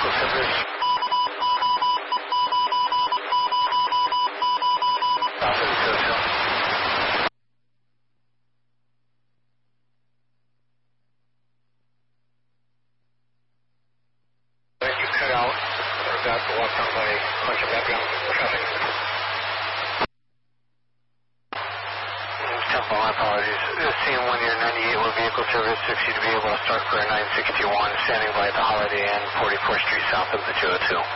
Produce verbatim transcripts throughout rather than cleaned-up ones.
vehicle service. Alpha two oh two. Thank you, cut out. Or got walked on by a bunch of background traffic. Temple, my apologies. Seeing one year ninety-eight with vehicle service, six you to be able to start for a nine sixty-one, standing by at the Holiday Inn, forty-fourth Street south of the two oh two.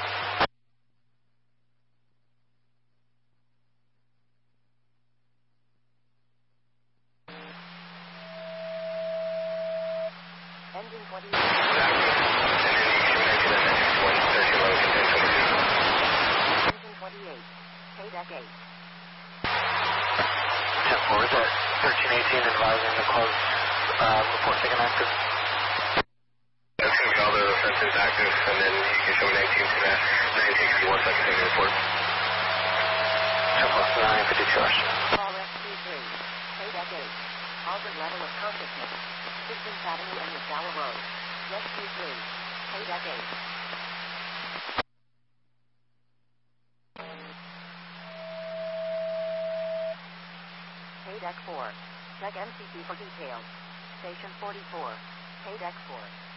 Engine twenty-eight. Engine twenty-eight. K deck eight. ten four, is that thirteen eighteen advising the close uh, report taken active? That's going to be all the offenses active, and then you can show nineteen to that nine sixty-one second take report. ten plus nine fifty-two hours. Call S Q three. K deck eight. Altered level of consciousness. sixteenth Avenue and McDowell Road. Rescue three. K deck eight. K deck four. Check M C P for details. Station forty-four. K deck four.